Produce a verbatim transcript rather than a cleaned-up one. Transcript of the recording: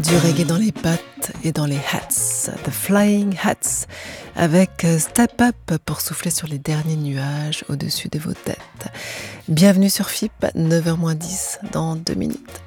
Du reggae dans les pattes et dans les hats, The Flying Hats, avec Step Up pour souffler sur les derniers nuages au-dessus de vos têtes. Bienvenue sur F I P, neuf heures moins dix dans deux minutes.